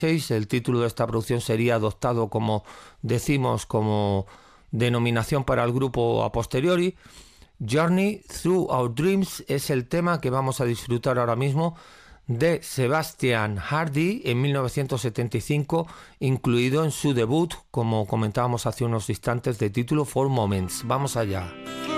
El título de esta producción sería adoptado, como decimos, como denominación para el grupo a posteriori. Journey Through Our Dreams es el tema que vamos a disfrutar ahora mismo, de Sebastian Hardy, en 1975, incluido en su debut, como comentábamos hace unos instantes, de título For Moments. Vamos allá.